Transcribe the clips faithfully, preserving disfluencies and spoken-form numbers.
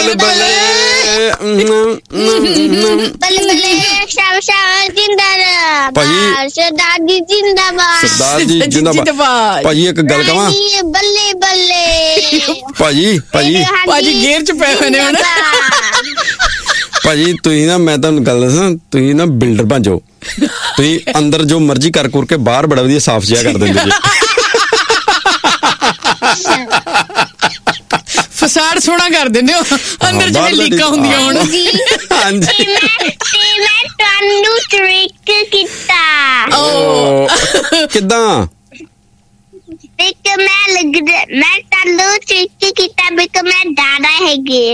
ਬੱਲੇ ਸ਼ਾਮ ਸ਼ਾਮ ਜਿੰਦਾਬਾਦ ਭਾਜੀ ਸਰਦਾਰ ਜੀ ਜਿੰਦਾਬਾਦ ਸਰਦਾਰ ਜੀ ਜਿੰਦਾਬਾਦ ਭਾਜੀ ਇੱਕ ਗੱਲ ਕਵਾਂ ਬੱਲੇ ਬੱਲੇ ਭਾਜੀ ਭਾਜੀ ਭਾਜੀ ਗੇਅਰ ਚ ਪਏ ਹੋਏ ਨੇ ਹੁਣ ਭਾਜੀ ਤੁਸੀਂ ਨਾ ਮੈਂ ਤੁਹਾਨੂੰ ਗੱਲ ਦੱਸਾਂ ਤੁਸੀਂ ਨਾ ਬਿਲਡਰ ਬਣ ਜਾਓ ਤੁਸੀਂ ਅੰਦਰ ਜੋ ਮਰਜ਼ੀ ਕਰ ਕੁਰ ਕੇ ਬਾਹਰ ਬੜਾ ਵਧੀਆ ਸਾਫ਼ ਜਿਹਾ ਕਰ ਦਿੰਦੇ ਜੀ ਫਸਾੜ ਸੋਹਣਾ ਕਰ ਦਿੰਦੇ ਹੋ ਅੰਦਰ ਜਿਵੇਂ ਲੀਕਾਂ ਹੁੰਦੀਆਂ ਹੁਣ ਹਾਂਜੀ ਤੇ ਮੈਂ ਤੁਹਾਨੂੰ ਟ੍ਰਿਕ ਕੀਤਾ ਓ ਕਿੱਦਾਂ ਬਿਕ ਮੈਂ ਲੱਗ ਮੈਂ ਤੁਹਾਨੂੰ ਟ੍ਰਿਕ ਕੀਤਾ ਬਿਕ ਮੈਂ ਡਾਡਾ ਹੈਗੇ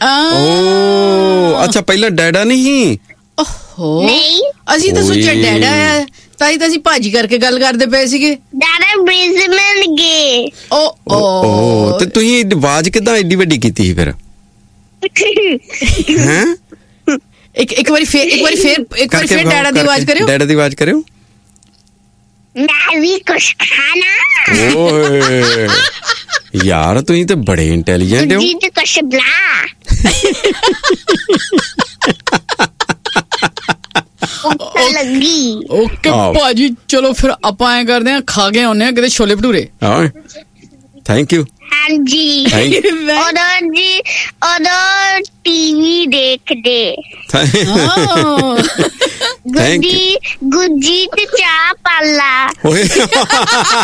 ਓ ਅੱਛਾ ਪਹਿਲਾਂ ਡੈਡਾ ਨਹੀਂ ਓਹੋ ਨਹੀਂ ਅਸੀਂ ਤਾਂ ਸੋਚਿਆ ਡੈਡਾ ਆ ਤਾਂ ਹੀ ਤਾਂ ਅਸੀਂ ਭਾਜੀ ਕਰਕੇ ਗੱਲ ਕਰਦੇ ਪਏ ਸੀਗੇ ਡਾਡਾ ਬ੍ਰਿਜ਼ਮਨ ਗੇ ਓ ਓ ਤੇ ਤੁਸੀਂ ਆਵਾਜ਼ ਕਿੱਦਾਂ ਐਡੀ ਵੱਡੀ ਕੀਤੀ ਸੀ ਫਿਰ ਹੈਂ ਇੱਕ ਇੱਕ ਵਾਰੀ ਫੇਰ ਇੱਕ ਵਾਰੀ ਫੇਰ ਇੱਕ ਵਾਰੀ ਫੇਰ ਡੈਡਾ ਦੀ ਆਵਾਜ਼ ਕਰਿਓ ਡੈਡਾ ਦੀ ਆਵਾਜ਼ ਕਰਿਓ ਮੈਂ ਵੀ ਕੁਛ ਖਾਣਾ ਓਏ ਯਾਰ ਤੁਸੀਂ ਤੇ ਬੜੇ ਇੰਟੈਲੀਜੈਂਟ ਹੋ ਜੀ ਤੇ ਕੁਛ ਬਲਾ ਲੱਗੀ ਓਕੇ ਭਾਜੀ ਚਲੋ ਫਿਰ ਆਪਾਂ ਐ ਕਰਦੇ ਆ ਖਾ ਕੇ ਆਉਨੇ ਆ ਕਿਤੇ ਛੋਲੇ ਭਟੂਰੇ ਹਾਂ ਥੈਂਕ ਯੂ ਹਾਂਜੀ ਉਦੋਂ ਜੀ ਉਦੋਂ ਟੀਵੀ ਦੇਖਦੇ ਗੁੱਜੀ ਗੁੱਜੀ ਤੇ ਚਾਹ ਪਾਲਾ ਓਏ